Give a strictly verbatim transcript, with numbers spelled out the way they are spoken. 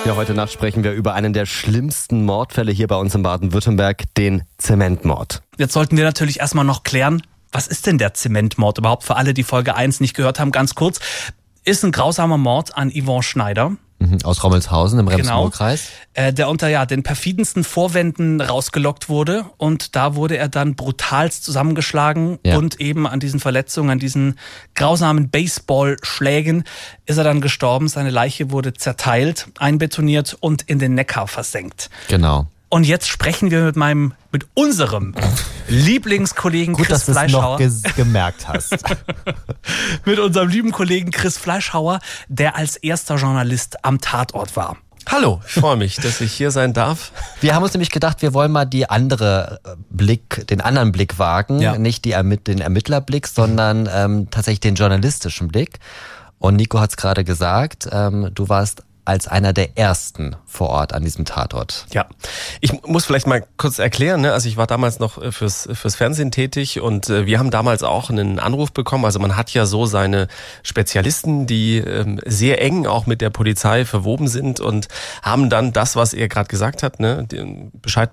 Ja, heute Nacht sprechen wir über einen der schlimmsten Mordfälle hier bei uns in Baden-Württemberg, den Zementmord. Jetzt sollten wir natürlich erstmal noch klären, was ist denn der Zementmord überhaupt? Für alle, die Folge eins nicht gehört haben, ganz kurz. Ist ein grausamer Mord an Yvonne Schneider. Aus Rommelshausen im Rems-Murr-Kreis. Genau, äh, der unter ja, den perfidensten Vorwänden rausgelockt wurde. Und da wurde er dann brutalst zusammengeschlagen. Ja. Und eben an diesen Verletzungen, an diesen grausamen Baseballschlägen ist er dann gestorben. Seine Leiche wurde zerteilt, einbetoniert und in den Neckar versenkt. Genau. Und jetzt sprechen wir mit meinem, mit unserem Lieblingskollegen Gut, Chris dass Fleischhauer. Du es noch ges- gemerkt hast. Mit unserem lieben Kollegen Chris Fleischhauer, der als erster Journalist am Tatort war. Hallo, ich freue mich, dass ich hier sein darf. Wir haben uns nämlich gedacht, wir wollen mal die andere Blick, den anderen Blick wagen. Ja. Nicht die Ermitt- den Ermittlerblick, sondern ähm, tatsächlich den journalistischen Blick. Und Nico hat es gerade gesagt, ähm, du warst als einer der ersten vor Ort an diesem Tatort. Ja, ich muss vielleicht mal kurz erklären, ne? Also ich war damals noch fürs fürs Fernsehen tätig und äh, wir haben damals auch einen Anruf bekommen. Also man hat ja so seine Spezialisten, die ähm, sehr eng auch mit der Polizei verwoben sind und haben dann das, was er gerade gesagt hat, ne, den Bescheid